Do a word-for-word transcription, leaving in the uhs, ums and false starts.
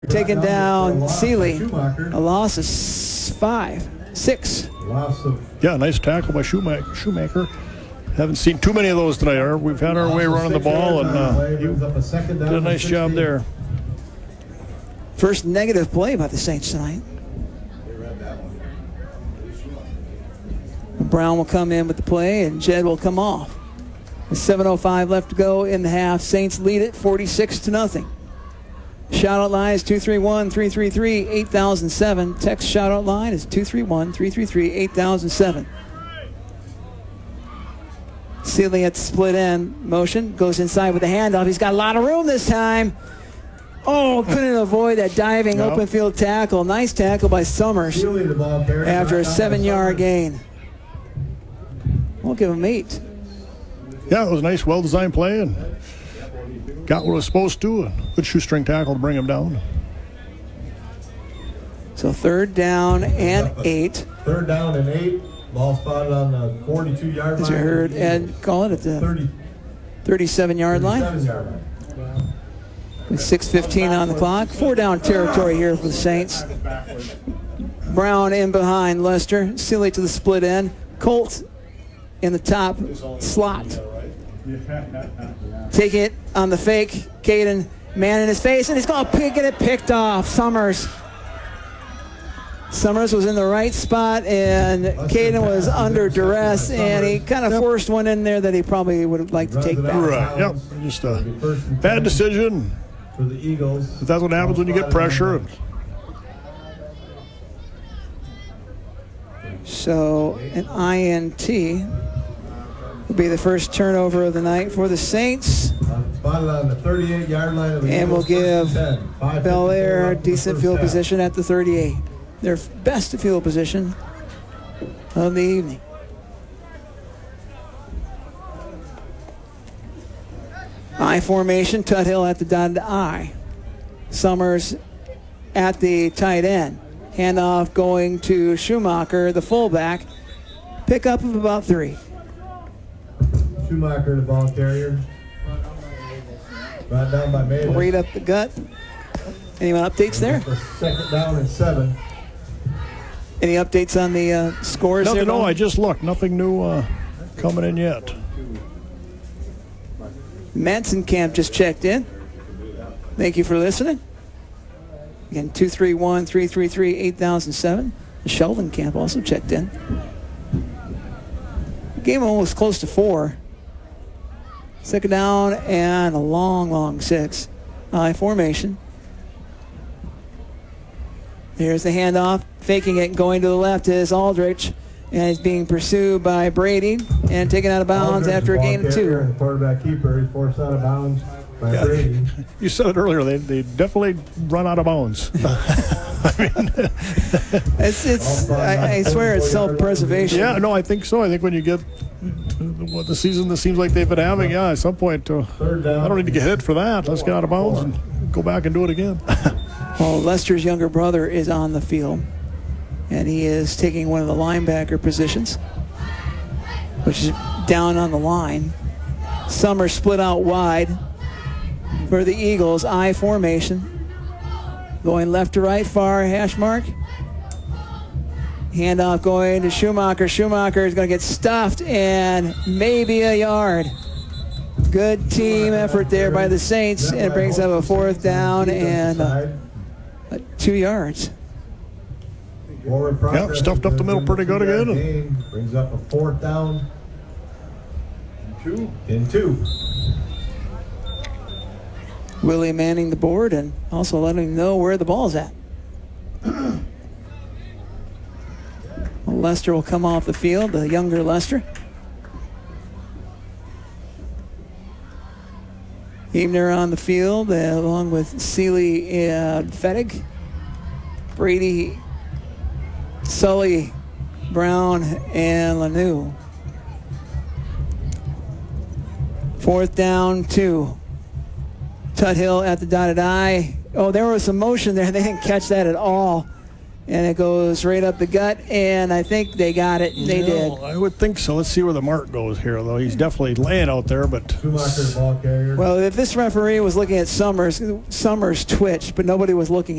Taking down Seeley. A loss of s- five, six. Loss of Yeah, nice tackle by Shoemaker. Shoemaker. Haven't seen too many of those tonight. We've had our way running the ball, and uh, he did a nice job there. First negative play by the Saints tonight. Brown will come in with the play, and Jed will come off. With seven oh five left to go in the half. Saints lead it forty-six to nothing. Shout-out line is two three one, three three three, eight thousand seven. Text shout-out line is two three one, three three three, eight thousand seven. Seeley at the split end motion. Goes inside with the handoff. He's got a lot of room this time. Oh, couldn't avoid that diving Yep. open field tackle. Nice tackle by Summers after a seven-yard gain. We'll give him eight. Yeah, it was a nice, well-designed play, and got what it was supposed to. A good shoestring tackle to bring him down. So third down and eight. Third down and eight. Ball spotted on the forty-two-yard line. As you heard Ed call it at the thirty-seven-yard line. thirty-seven-yard line. With six fifteen on the clock. Four down territory here for the Saints. Brown in behind Lester. Seeley to the split end. Colt in the top slot. Take it on the fake. Caden, man in his face, and he's going to get it picked off. Summers. Summers was in the right spot, and Caden was under duress, and he kind of forced one in there that he probably would have liked to take back. Right, yep. Just a bad decision. For the Eagles. But that's what happens when you get pressure. So an I N T will be the first turnover of the night for the Saints. Spotted on the thirty-eight-yard line of the And we'll Eagles, give ten. Bel Air five fifty-four decent first field half. position at the thirty-eight. Their best field position of the evening. I formation, Tuthill at the dotted I. Summers at the tight end. Handoff going to Schumacher, the fullback. Pickup of about three. Schumacher, the ball carrier. Brought down by Mavis. Right up the gut. Anyone updates there? Second down and seven. Any updates on the uh, scores Nothing, there? no, Bob? I just looked. Nothing new uh, coming in yet. Manson Camp just checked in. Thank you for listening. Again, two three one, three three three, eight thousand seven. Sheldon Camp also checked in. Game almost close to four. Second down and a long, long six. I formation. Here's the handoff. Faking it, going to the left is Aldrich. And he's being pursued by Brady and taken out of bounds Aldridge, after a ball gain of carrier two. and Quarterback keeper. He's forced out of bounds by Yeah. Brady. You said it earlier. They, they definitely run out of bounds. I mean, It's, it's, I, I swear it's self-preservation. yeah, no, I think so. I think when you get what the season that seems like they've been having, yeah, at some point, uh, Third down. I don't need to get hit for that. Let's get out of bounds and go back and do it again. Well, Lester's younger brother is on the field, and he is taking one of the linebacker positions, which is down on the line. Summers split out wide for the Eagles. I formation. Going left to right, far hash mark. Handoff going to Schumacher. Schumacher is going to get stuffed and maybe a yard. Good team effort there by the Saints, and it brings up a fourth down and uh, two yards. Forward progress Yep, stuffed up the middle pretty good again. Gain brings up a fourth down. Two. And two. Willie manning the board and also letting him know where the ball's at. Lester will come off the field, the younger Lester. Ebner on the field, uh, along with Seeley and Fettig. Brady, Sully, Brown, and Lanu. Fourth down, two. Tuthill at the dotted I. Oh, there was some motion there. They didn't catch that at all. and it goes right up the gut, and I think they got it. They Yeah, did. I would think so. Let's see where the mark goes here, though. He's definitely laying out there, but Schumacher, ball carrier. Well, if this referee was looking at Summers, Summers twitched, but nobody was looking